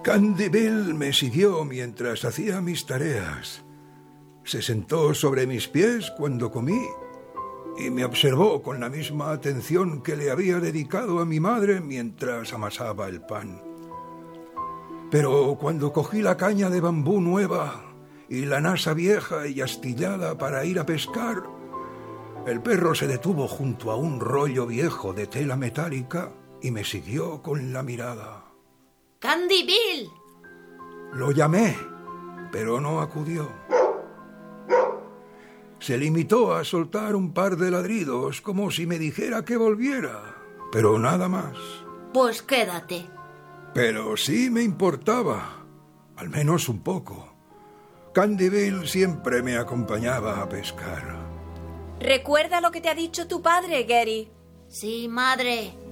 Candy Bill me siguió mientras hacía mis tareas. Se sentó sobre mis pies cuando comí y me observó con la misma atención que le había dedicado a mi madre mientras amasaba el pan. Pero cuando cogí la caña de bambú nueva y la nasa vieja y astillada para ir a pescar, el perro se detuvo junto a un rollo viejo de tela metálica y me siguió con la mirada. ¡Candy Bill! Lo llamé, pero no acudió. Se limitó a soltar un par de ladridos como si me dijera que volviera, pero nada más. Pues quédate. Pero sí me importaba, al menos un poco. Candy Bill siempre me acompañaba a pescar. ¿Recuerda lo que te ha dicho tu padre, Gary? Sí, madre.